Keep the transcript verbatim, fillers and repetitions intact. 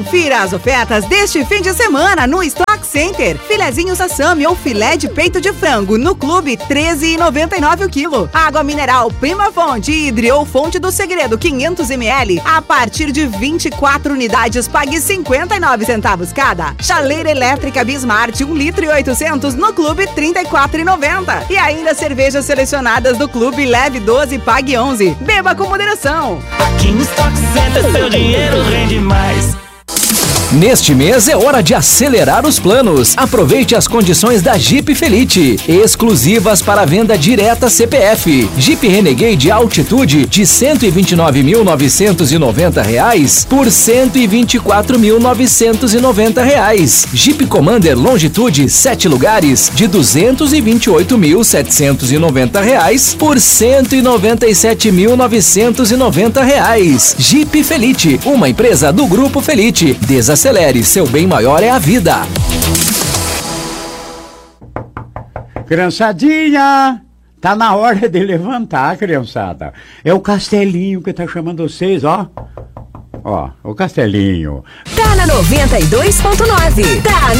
Confira as ofertas deste fim de semana no Stock Center. Filezinho Sassami ou filé de peito de frango no Clube treze reais e noventa e nove centavos o quilo. Água mineral Prima Fonte Hidre ou Fonte do Segredo quinhentos mililitros a partir de vinte e quatro unidades, pague cinquenta e nove centavos cada. Chaleira elétrica Bismart um litro e oitocentos no Clube trinta e quatro reais e noventa centavos. E ainda cervejas selecionadas do Clube leve doze, pague onze. Beba com moderação. Aqui no Stock Center seu dinheiro rende mais. Neste mês é hora de acelerar os planos. Aproveite as condições da Jeep Felite, exclusivas para venda direta C P F. Jeep Renegade Altitude de cento e vinte e nove mil novecentos e noventa reais por cento e vinte e quatro mil novecentos e noventa reais. Jeep Commander Longitude sete lugares de duzentos e vinte e oito mil setecentos e noventa reais por cento e noventa e sete mil novecentos e noventa reais. Jeep Felite, uma empresa do Grupo Felite. Desacelere, seu bem maior é a vida. Criançadinha, tá na hora de levantar, criançada. É o Castelinho que tá chamando vocês, ó. Ó, o Castelinho. Tá na noventa e dois ponto nove. Tá